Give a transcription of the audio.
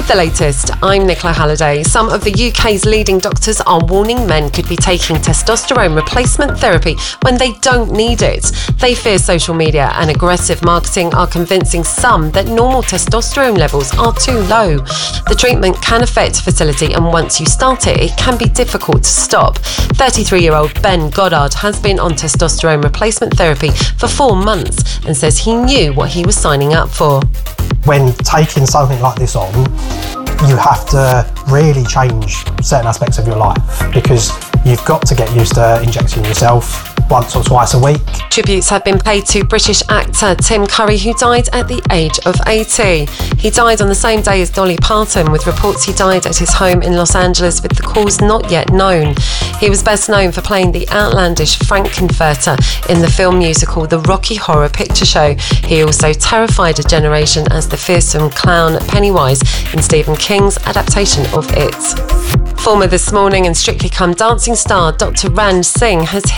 the latest, I'm Nicola Halliday. Some of the UK's leading doctors are warning men could be taking testosterone replacement therapy when they don't need it. They fear social media and aggressive marketing are convincing some that normal testosterone levels are too low. The treatment can affect fertility, and once you start it, it can be difficult to stop. 33-year-old Ben Goddard has been on testosterone replacement therapy for 4 months and says he knew what he was signing up for. When taking something like this on, you have to really change certain aspects of your life because you've got to get used to injecting yourself once or twice a week. Tributes have been paid to British actor Tim Curry, who died at the age of 80. He died on the same day as Dolly Parton, with reports he died at his home in Los Angeles with the cause not yet known. He was best known for playing the outlandish Frankenfurter in the film musical The Rocky Horror Picture Show. He also terrified a generation as the fearsome clown Pennywise in Stephen King's adaptation of It. Former This Morning and Strictly Come Dancing star Dr. Ranj Singh has hit